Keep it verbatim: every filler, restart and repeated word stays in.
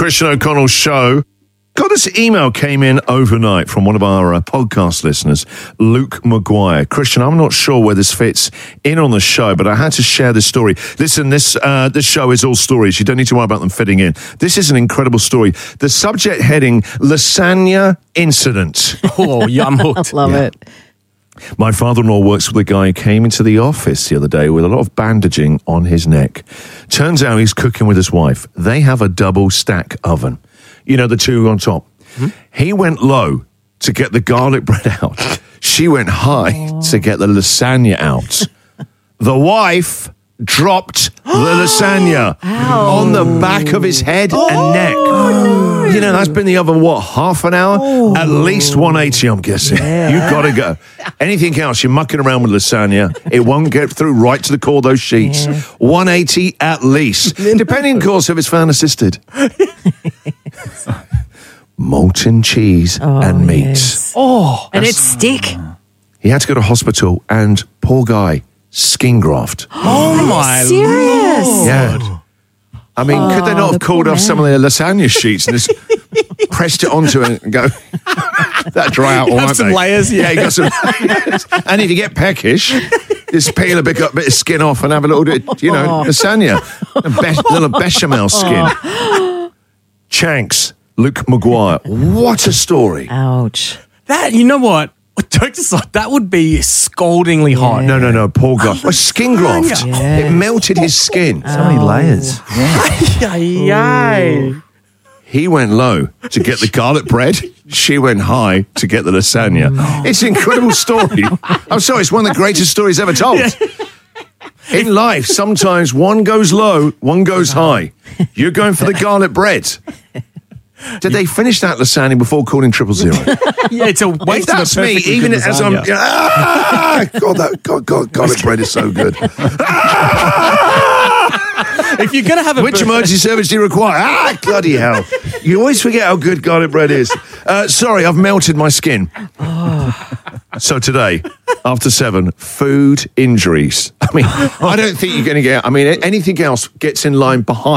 Christian O'Connell Show. Got this email came in overnight from one of our uh, podcast listeners, Luke Maguire. Christian, I'm not sure where this fits in on the show, but I had to share this story. Listen, this uh, this show is all stories. You don't need to worry about them fitting in. This is an incredible story. The subject heading, Lasagna Incident. Oh, yeah, I'm hooked. Love yeah. it. My father-in-law works with a guy who came into the office the other day with a lot of bandaging on his neck. Turns out he's cooking with his wife. They have a double stack oven. You know, the two on top. Mm-hmm. He went low to get the garlic bread out. She went high oh. to get the lasagna out. The wife dropped the lasagna on the back of his head oh. and neck. Oh. You know, that's been the oven, what, half an hour? Oh. At least one eighty, I'm guessing. Yeah. You've got to go. Anything else, you're mucking around with lasagna. It won't get through right to the core of those sheets. Yeah. one eighty at least. Depending, of course, if it's fan assisted. Molten cheese oh, and meat. Yes. Oh, and it's stick. He had to go to hospital, and poor guy, skin graft. Oh my serious? Lord. Yeah. I mean, oh, could they not have called off man. some of their lasagna sheets and just pressed it onto it and go, that dry out all right, some mate. layers, yeah. Yeah, you got some layers. And if you get peckish, just peel a bit, a bit of skin off and have a little bit, you know, oh. lasagna. A be- little bechamel skin. Oh. Chanks, Luke Maguire. What a story. Ouch. That, you know what? Jokes aside, that would be scaldingly yeah. hot. No, no, no, poor guy. A skin graft. Yeah. It melted his skin. So many layers. Yeah. Yay. He went low to get the garlic bread. She went high to get the lasagna. It's an incredible story. I'm sorry, it's one of the greatest stories ever told. In life, sometimes one goes low, one goes high. You're going for the garlic bread. Did they finish that lasagna before calling triple zero? Yeah, it's a waste If that's of a me, perfectly even good as I'm... lasagna. Ah, God, that God, God, garlic bread is so good. If you're going to have a... Which emergency service do you require? Ah, bloody hell. You always forget how good garlic bread is. Uh, sorry, I've melted my skin. Oh. So today, after seven, food injuries. I mean, I don't think you're going to get... I mean, anything else gets in line behind.